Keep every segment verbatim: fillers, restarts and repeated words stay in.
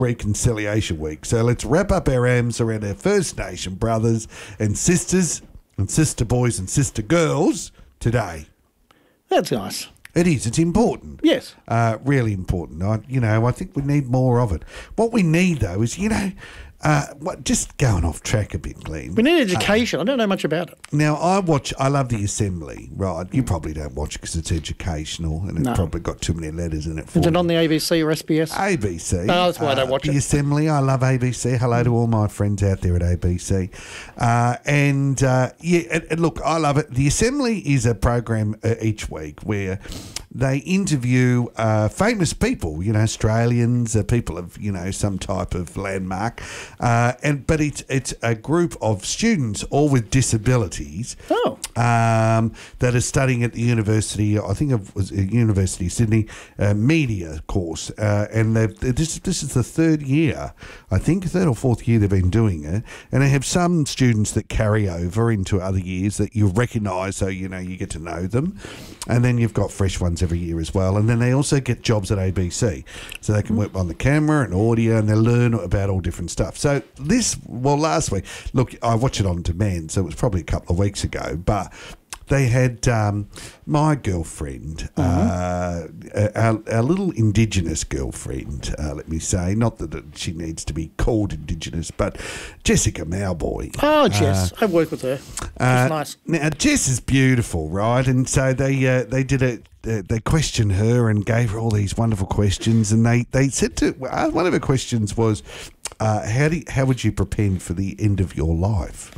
Reconciliation Week. So let's wrap up our arms around our First Nation brothers and sisters and sister boys and sister girls today. That's nice. It is. It's important. Yes. Uh, really important. I, you know, I think we need more of it. What we need, though, is, you know, uh, what, just going off track a bit, Glenn. We need education. Uh, I don't know much about it. Now, I watch, I love The Assembly, right? You probably don't watch it because it's educational and it's No. probably got too many letters in it for Is it you. on the A B C or S B S? A B C. No, that's why I don't watch the it. The Assembly. I love A B C. Hello to all my friends out there at A B C. Uh, and, uh, yeah, and, and look, I love it. The Assembly is a program uh, each week where they interview uh, famous people, you know, Australians, uh, people of, you know, some type of landmark. Uh, and But it's, it's a group of students, all with disabilities, Oh. um, that are studying at the university, I think it was a University of Sydney, uh, media course. Uh, and they've, this, this is the third year, I think, third or fourth year they've been doing it. And they have some students that carry over into other years that you recognise, so, you know, you get to know them. And then you've got fresh ones every year as well. And then they also get jobs at A B C. So they can work on the camera and audio and they learn about all different stuff. So this, well, last week, look, I watched it on demand, so it was probably a couple of weeks ago, but they had um, my girlfriend, mm-hmm. uh, our, our little Indigenous girlfriend, uh, let me say, not that she needs to be called Indigenous, but Jessica Mowboy. Oh, Jess. Uh, I work with her. She's uh, nice. Now, Jess is beautiful, right? And so they uh, they did a uh, they questioned her and gave her all these wonderful questions, and they, they said to uh, one of her questions was, uh, how do you, how would you prepare for the end of your life?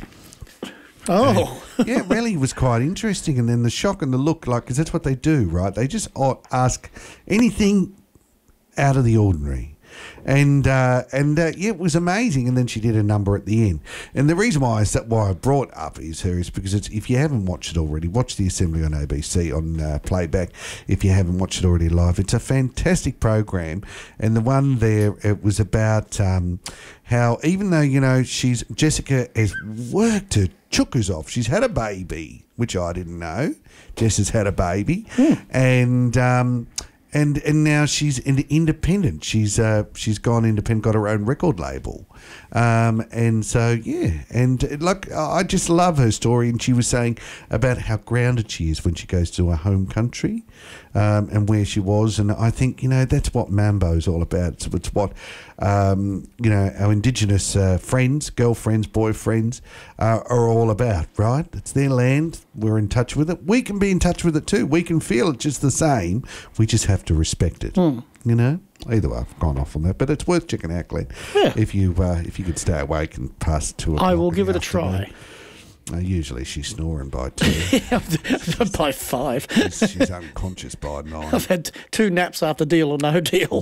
Oh. And, yeah, it really was quite interesting. And then the shock and the look, like, because that's what they do, right? They just ask anything out of the ordinary. And uh, and uh, yeah, it was amazing. And then she did a number at the end. And the reason why I said, why I brought up is her is because it's, if you haven't watched it already, watch The Assembly on A B C on uh, playback. If you haven't watched it already live, it's a fantastic program. And the one there, it was about um, how even though, you know, she's Jessica has worked her chookers off. She's had a baby, which I didn't know. Jess has had a baby, mm. and. Um, And and now she's in, independent. She's uh, she's gone independent, got her own record label, um, and so yeah. And uh, like I just love her story. And she was saying about how grounded she is when she goes to her home country, um, and where she was. And I think, you know, that's what Mambo's all about. It's, it's what um, you know, our Indigenous uh, friends, girlfriends, boyfriends uh, are all about. Right? It's their land. We're in touch with it. We can be in touch with it too. We can feel it just the same. We just have to respect it. Mm. You know. Either way, I've gone off on that, but it's worth checking out, Glenn. Yeah. If you uh, if you could stay awake and pass two o'clock. I will in give the it a try. Uh, usually she's snoring by two. By five. she's, she's unconscious by nine. I've had two naps after Deal or No Deal.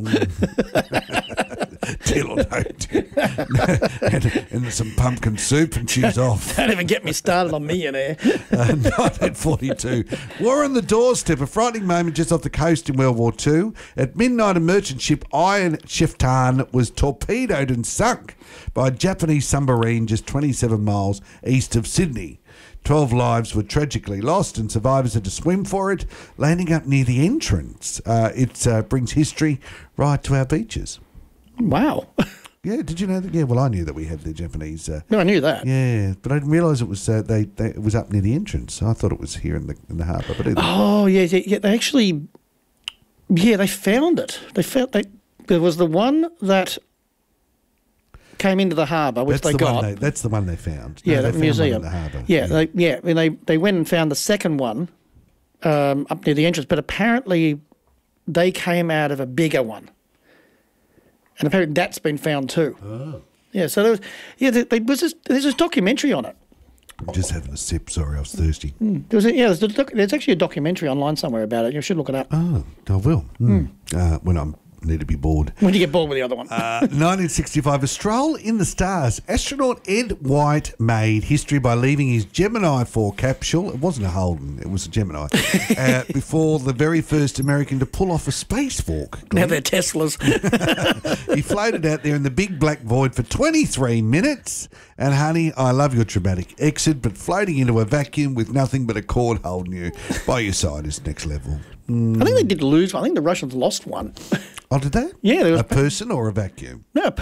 Deal or no deal. and, and some pumpkin soup, and she's off. Don't even get me started on Millionaire. Uh, nineteen forty-two. War on the doorstep, a frightening moment just off the coast in World War Two. At midnight, a merchant ship, Iron Chieftain, was torpedoed and sunk by a Japanese submarine just twenty-seven miles east of Sydney. Twelve lives were tragically lost and survivors had to swim for it, landing up near the entrance. Uh, it uh, brings history right to our beaches. Wow. Yeah, did you know that? Yeah, well, I knew that we had the Japanese. Uh, No, I knew that. yeah, but I didn't realise it was uh, they, they. It was up near the entrance. I thought it was here in the in the harbour. But either. Oh, yeah, yeah, yeah. They actually, yeah, they found it. They found they. There was the one that came into the harbour, which that's they the got. One they, that's the one they found. Yeah, no, that they museum. Found one in the harbour. Yeah, yeah. they yeah, and they they went and found the second one um, up near the entrance, but apparently they came out of a bigger one, and apparently that's been found too. Oh. Yeah, so there was yeah, there, there was this, there's this documentary on it. I'm just having a sip. Sorry, I was thirsty. Mm. There was a, yeah, there's, a doc, there's actually a documentary online somewhere about it. You should look it up. Oh, I will. Mm. Uh, when I'm need to be bored. When you get bored with the other one. uh, nineteen sixty-five, a stroll in the stars. Astronaut Ed White made history by leaving his Gemini four capsule. It wasn't a Holden, it was a Gemini. uh, before the very first American to pull off a spacewalk. Now they're Teslas. He floated out there in the big black void for twenty-three minutes. And honey, I love your dramatic exit, but floating into a vacuum with nothing but a cord holding you by your side is next level. I think they did lose one. I think the Russians lost one. Oh, did they? Yeah, there was A person or a vacuum? no